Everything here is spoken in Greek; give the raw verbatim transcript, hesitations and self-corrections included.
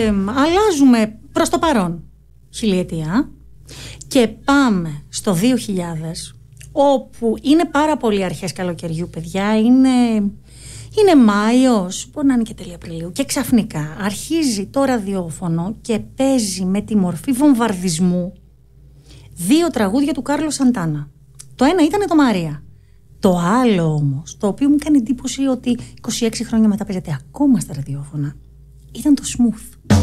αλλάζουμε προς το παρόν χιλιετία και πάμε στο δύο χιλιάδες, όπου είναι πάρα πολύ αρχές καλοκαιριού, παιδιά. Είναι, είναι Μάιος, μπορεί να είναι και τέλη Απριλίου, και ξαφνικά αρχίζει το ραδιόφωνο και παίζει με τη μορφή βομβαρδισμού δύο τραγούδια του Κάρλος Σαντάνα. Το ένα ήταν το Μαρία. Το άλλο όμως, το οποίο μου κάνει εντύπωση ότι είκοσι έξι χρόνια μετά παίζεται ακόμα στα ραδιόφωνα, ήταν το Smooth.